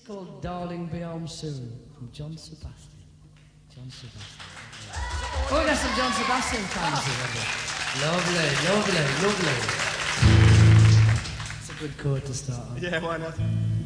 called Darling Be Home Soon from John Sebastian. John Sebastian. Oh, we got some John Sebastian fans here. Lovely, lovely, lovely. It's a good chord to start on. Yeah, why not?